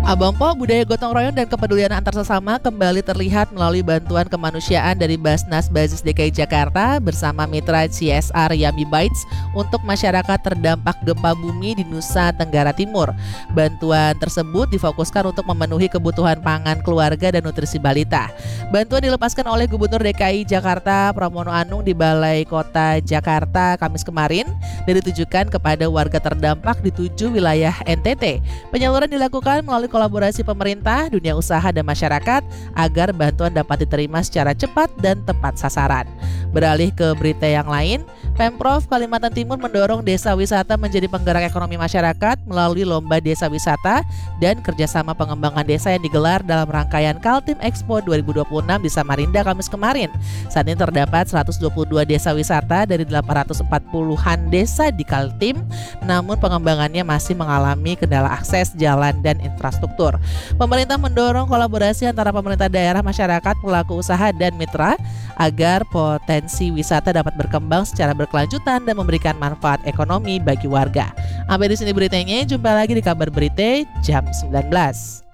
Abang Po, budaya gotong royong dan kepedulian antar sesama kembali terlihat melalui bantuan kemanusiaan dari Basnas Basis DKI Jakarta bersama mitra CSR Yummy Bites untuk masyarakat terdampak gempa bumi di Nusa Tenggara Timur. Bantuan tersebut difokuskan untuk memenuhi kebutuhan pangan keluarga dan nutrisi balita. Bantuan dilepaskan oleh Gubernur DKI Jakarta Pramono Anung di Balai Kota Jakarta Kamis kemarin dan ditujukan kepada warga terdampak di 7 wilayah NTT. Penyaluran dilakukan melalui kolaborasi pemerintah, dunia usaha, dan masyarakat agar bantuan dapat diterima secara cepat dan tepat sasaran. Beralih ke berita yang lain, Pemprov Kalimantan Timur mendorong desa wisata menjadi penggerak ekonomi masyarakat melalui lomba desa wisata dan kerjasama pengembangan desa yang digelar dalam rangkaian Kaltim Expo 2026 di Samarinda Kamis kemarin. Saat ini terdapat 122 desa wisata dari 840-an desa di Kaltim, namun pengembangannya masih mengalami kendala akses, jalan, dan infrastruktur. Pemerintah mendorong kolaborasi antara pemerintah daerah, masyarakat, pelaku usaha, dan mitra agar potensi wisata dapat berkembang secara berkelanjutan dan memberikan manfaat ekonomi bagi warga. Sampai di sini beritanya, jumpa lagi di kabar berita jam 19.